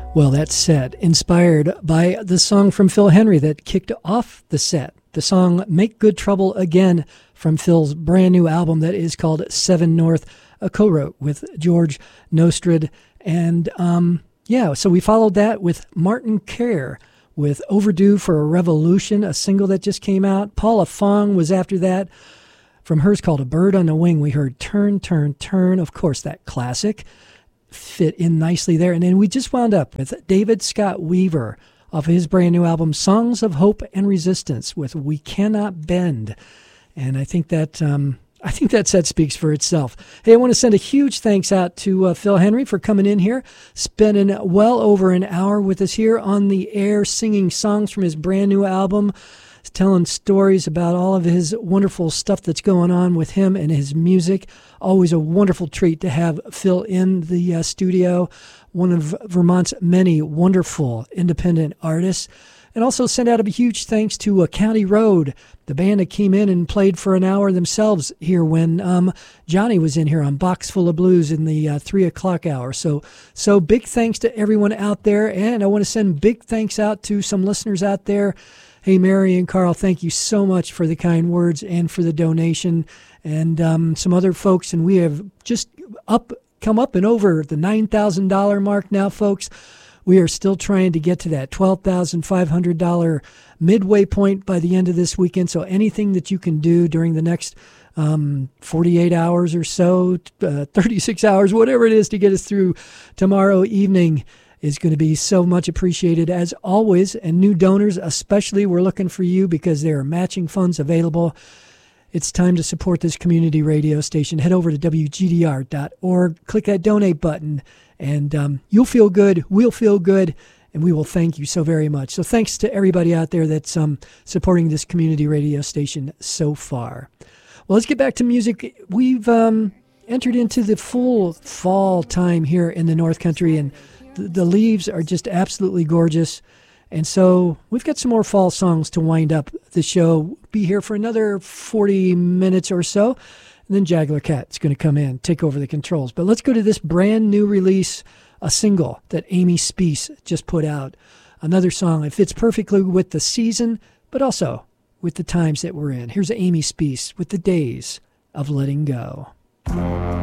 Well, that set, inspired by the song from Phil Henry that kicked off the set. The song Make Good Trouble Again from Phil's brand new album that is called Seven North, a co-wrote with George Nostrand. And so we followed that with Martin Kerr with Overdue for a Revolution, a single that just came out. Paula Fong was after that. From hers called A Bird on the Wing, we heard Turn, Turn, Turn, of course, that classic. Fit in nicely there. And then we just wound up with David Scott Weaver off of his brand new album, Songs of Hope and Resistance, with We Cannot Bend. And I think that set speaks for itself. Hey, I want to send a huge thanks out to Phil Henry for coming in here, spending well over an hour with us here on the air, singing songs from his brand new album, telling stories about all of his wonderful stuff that's going on with him and his music. Always a wonderful treat to have Phil in the studio, one of Vermont's many wonderful independent artists. And also send out a huge thanks to County Road, the band that came in and played for an hour themselves here when Johnny was in here on Box Full of Blues in the 3 o'clock hour. So big thanks to everyone out there. And I want to send big thanks out to some listeners out there. Hey, Mary and Carl, thank you so much for the kind words and for the donation. And some other folks, and we have just come up and over the $9,000 mark now, folks. We are still trying to get to that $12,500 midway point by the end of this weekend. So anything that you can do during the next 48 hours or so, 36 hours, whatever it is to get us through tomorrow evening is going to be so much appreciated as always. And new donors especially, we're looking for you because there are matching funds available. It's time to support this community radio station. Head over to WGDR.org, click that donate button, and you'll feel good, we'll feel good, and we will thank you so very much. So thanks to everybody out there that's supporting this community radio station so far. Well, let's get back to music. We've entered into the full fall time here in the North Country, and the leaves are just absolutely gorgeous. And so we've got some more fall songs to wind up the show. Be here for another 40 minutes or so. And then Jaguar Cat's going to come in, take over the controls. But let's go to this brand new release, a single that Amy Speace just put out. Another song that fits perfectly with the season, but also with the times that we're in. Here's Amy Speace with The Days of Letting Go.